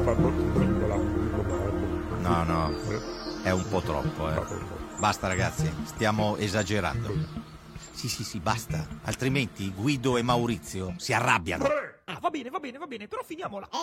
No, è un po' troppo, Basta ragazzi, stiamo esagerando. Sì, basta. Altrimenti Guido e Maurizio si arrabbiano. Ah, va bene, però finiamola.